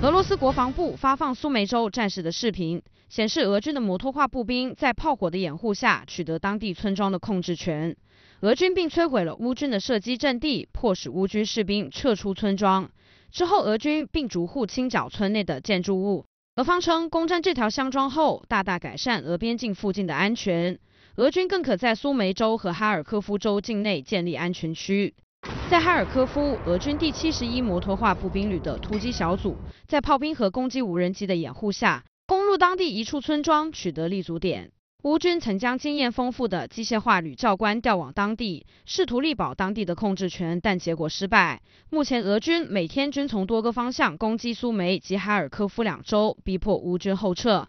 俄罗斯国防部发放苏梅州战士的视频，显示俄军的摩托化步兵在炮火的掩护下取得当地村庄的控制权。俄军并摧毁了乌军的射击阵地，迫使乌军士兵撤出村庄。之后，俄军并逐户清剿村内的建筑物。俄方称，攻占这条乡庄后，大大改善俄边境附近的安全。俄军更可在苏梅州和哈尔科夫州境内建立安全区。在哈尔科夫，俄军第71摩托化步兵旅的突击小组，在炮兵和攻击无人机的掩护下，攻入当地一处村庄，取得立足点。乌军曾将经验丰富的机械化旅教官调往当地，试图力保当地的控制权，但结果失败。目前，俄军每天均从多个方向攻击苏梅及哈尔科夫两州，逼迫乌军后撤。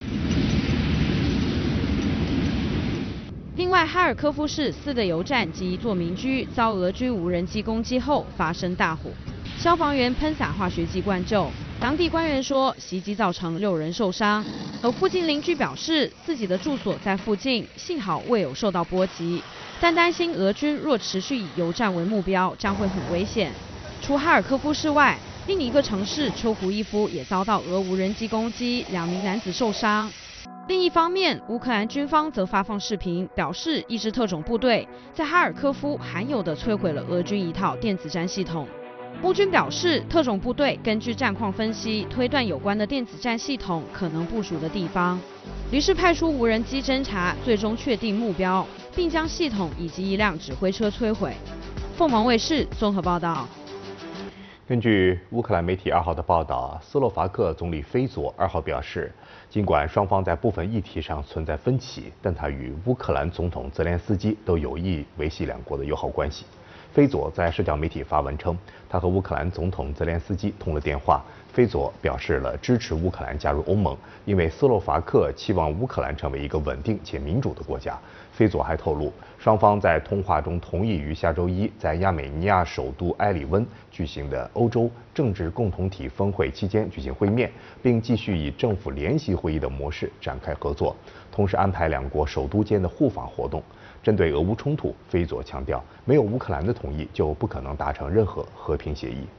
另外，哈尔科夫市4个油站及一座民居遭俄军无人机攻击后发生大火，消防员喷洒化学剂灌救。当地官员说，袭击造成6人受伤。而附近邻居表示，自己的住所在附近，幸好未有受到波及，但担心俄军若持续以油站为目标，将会很危险。除哈尔科夫市外，另一个城市丘胡伊夫也遭到俄无人机攻击，2名男子受伤。另一方面，乌克兰军方则发放视频，表示一支特种部队在哈尔科夫罕有地摧毁了俄军一套电子战系统。乌军表示，特种部队根据战况分析，推断有关的电子战系统可能部署的地方，于是派出无人机侦察，最终确定目标，并将系统以及一辆指挥车摧毁。凤凰卫视综合报道。 根据乌克兰媒体2号的报道，斯洛伐克总理菲佐2号表示，尽管双方在部分议题上存在分歧，但他与乌克兰总统泽连斯基都有意维系两国的友好关系。菲佐在社交媒体发文称，他和乌克兰总统泽连斯基通了电话。菲佐表示了支持乌克兰加入欧盟，因为斯洛伐克期望乌克兰成为一个稳定且民主的国家。菲佐还透露，双方在通话中同意于下周1在亚美尼亚首都埃里温举行的欧洲政治共同体峰会期间举行会面，并继续以政府联席会议的模式展开合作，同时安排两国首都间的互访活动。针对俄乌冲突，菲佐强调，没有乌克兰的同意，就不可能达成任何和平协议。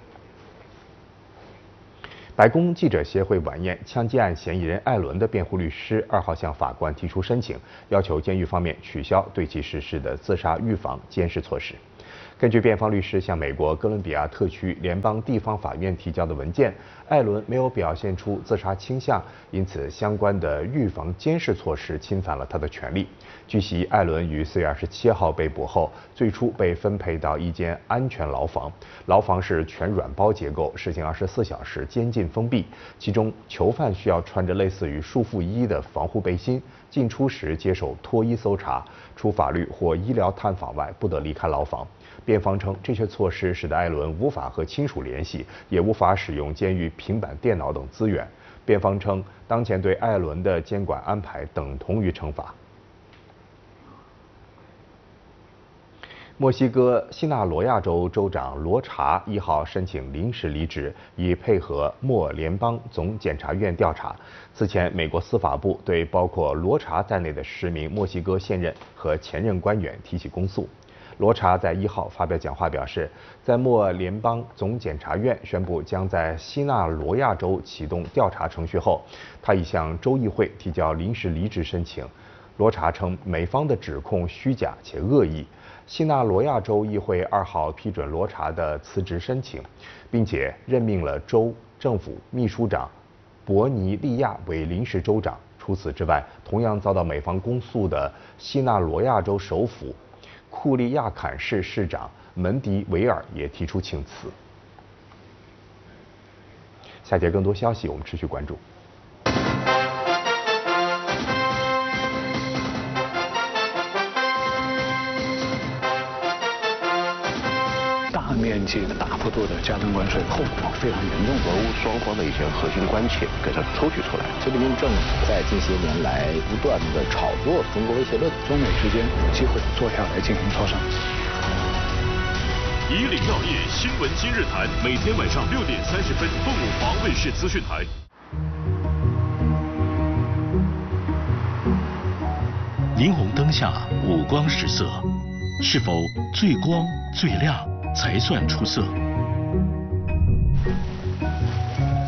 白宫记者协会晚宴枪击案嫌疑人艾伦的辩护律师2号向法官提出申请，要求监狱方面取消对其实施的自杀预防监视措施。根据辩方律师向美国哥伦比亚特区联邦地方法院提交的文件，艾伦没有表现出自杀倾向，因此相关的预防监视措施侵犯了他的权利。据悉，艾伦于4月27号被捕后，最初被分配到一间安全牢房，牢房是全软包结构，实行24小时监禁封闭，其中囚犯需要穿着类似于束缚衣的防护背心，进出时接受脱衣搜查，除法律或医疗探访外，不得离开牢房。辩方称，这些措施使得艾伦无法和亲属联系，也无法使用监狱平板电脑等资源。辩方称，当前对艾伦的监管安排等同于惩罚。墨西哥西纳罗亚州州长罗查1号申请临时离职，以配合莫联邦总检察院调查。此前，美国司法部对包括罗查在内的10名墨西哥现任和前任官员提起公诉。罗查在1号发表讲话表示，在莫联邦总检察院宣布将在西纳罗亚州启动调查程序后，他已向州议会提交临时离职申请。罗查称，美方的指控虚假且恶意。西纳罗亚州议会2号批准罗查的辞职申请，并且任命了州政府秘书长博尼利亚为临时州长。除此之外，同样遭到美方公诉的西纳罗亚州首府库利亚坎市市长门迪维尔也提出请辞。下节更多消息，我们持续关注。 大面积的大幅度的加征关税，后果非常严重。 俄乌双方的一些核心关切给它抽取出来。 习近平政府在近些年来不断的炒作中国威胁论， 中美之间有机会坐下来进行磋商。 以领要业，新闻今日谈，每天晚上6点30分，凤凰卫视资讯台。 霓虹灯下五光十色，是否最光最亮才算出色？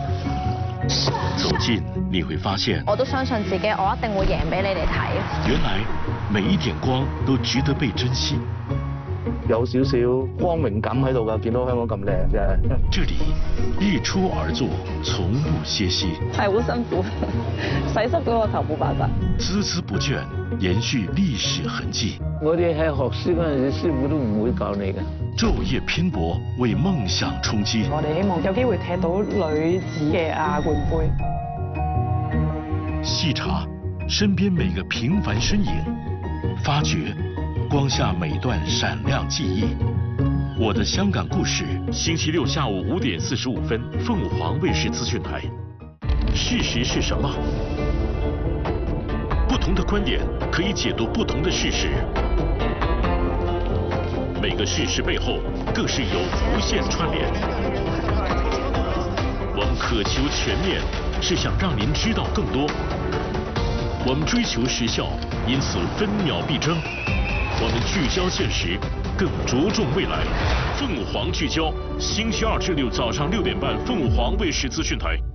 信你会发现， 我都相信自己，我一定會贏俾你哋睇。 原来每一点光都值得被珍惜。 有少少光榮感喺度㗎，見到香港咁靚真係。 这里日出而作，從不歇息。 係好辛苦，洗濕咗個頭冇辦法。 孜孜不倦，延續歷史痕跡。 我哋喺學書嗰陣時，師傅都唔會教你嘅。 晝夜拼搏，為夢想衝擊。 我哋希望有機會踢到女子嘅亞冠杯。 細查身邊每個平凡身影，發掘光下每段閃亮記憶。我的香港故事， 星期六下午5點45分，鳳凰衛視資訊台。事實是什麼？不同的觀點可以解讀不同的事實。每個事實背後，更是有無限串聯。我們渴求全面，是想讓您知道更多。我們追求時效，因此分秒必爭。我們聚焦現實，更着重未來。鳳凰聚焦，星期2至6早上6點半，鳳凰衛視資訊台。